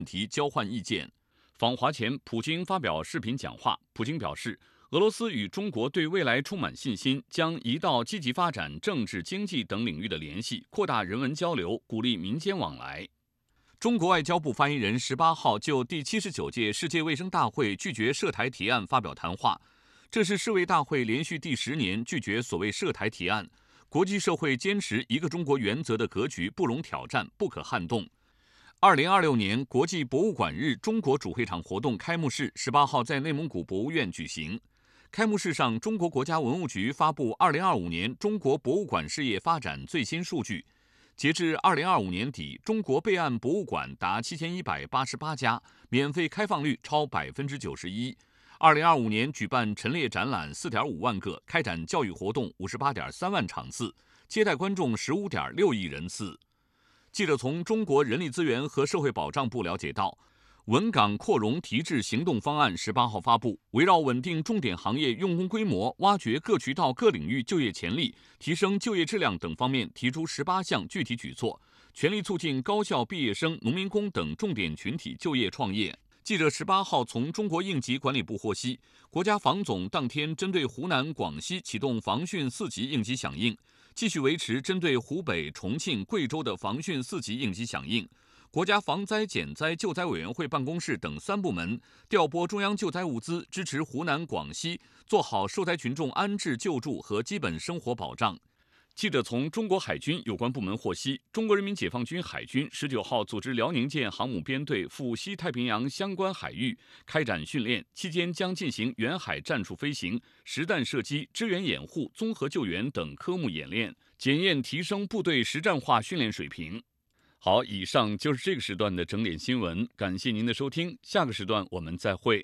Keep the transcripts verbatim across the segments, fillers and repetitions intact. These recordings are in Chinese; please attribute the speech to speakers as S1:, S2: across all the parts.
S1: 题交换意见。访华前，普京发表视频讲话。普京表示，俄罗斯与中国对未来充满信心，将一道积极发展政治、经济等领域的联系，扩大人文交流，鼓励民间往来。中国外交部发言人十八号就第七十九届世界卫生大会拒绝涉台提案发表谈话。这是世卫大会连续第十年拒绝所谓涉台提案，国际社会坚持一个中国原则的格局不容挑战，不可撼动。二零二六年国际博物馆日中国主会场活动开幕式十八号在内蒙古博物院举行。开幕式上，中国国家文物局发布二零二五年中国博物馆事业发展最新数据。截至二零二五年底，中国备案博物馆达七千一百八十八家，免费开放率超百分之九十一。二零二五年举办陈列展览四点五万个，开展教育活动五十八点三万场次，接待观众十五点六亿人次。记者从中国人力资源和社会保障部了解到，稳岗扩容提质行动方案十八号发布，围绕稳定重点行业用工规模、挖掘各渠道各领域就业潜力、提升就业质量等方面提出十八项具体举措，全力促进高校毕业生、农民工等重点群体就业创业。记者十八号从中国应急管理部获悉，国家防总当天针对湖南、广西启动防汛四级应急响应，继续维持针对湖北、重庆、贵州的防汛四级应急响应。国家防灾减灾救灾委员会办公室等三部门调拨中央救灾物资，支持湖南、广西做好受灾群众安置救助和基本生活保障。记者从中国海军有关部门获悉，中国人民解放军海军十九号组织辽宁舰航母编队赴西太平洋相关海域开展训练，期间将进行远海战术飞行、实弹射击、支援掩护、综合救援等科目演练，检验提升部队实战化训练水平。好，以上就是这个时段的整点新闻，感谢您的收听，下个时段我们再会。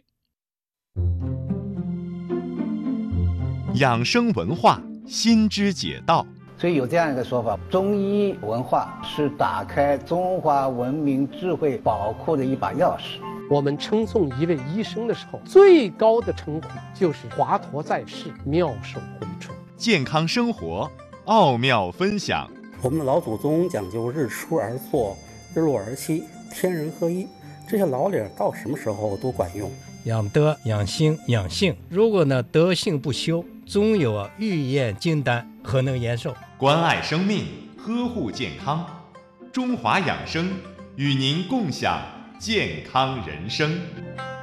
S2: 养生文化，心之解道。
S3: 所以有这样一个说法，中医文化是打开中华文明智慧宝库的一把钥匙。
S4: 我们称颂一位医生的时候，最高的称呼就是华佗在世，妙手回春。
S2: 健康生活，奥妙分享。
S5: 我们的老祖宗讲究日出而作，日落而息，天人合一，这些老理到什么时候都管用。
S6: 养德、养心、养性，如果呢德性不修，终有啊欲验金丹，何能延寿？
S2: 关爱生命，呵护健康，中华养生与您共享健康人生。